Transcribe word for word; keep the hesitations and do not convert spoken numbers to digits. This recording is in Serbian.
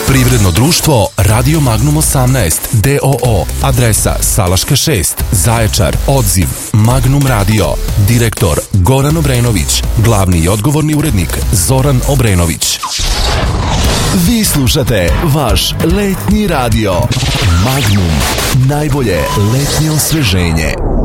Privredno društvo Radio Magnum osamnaest D O O. Adresa Salaška šest, Zaječar. Odziv Magnum Radio. Direktor Goran Obrenović. Glavni i odgovorni urednik Zoran Obrenović. Vi slušate vaš letnji radio. Magnum. Najbolje letnje osveženje.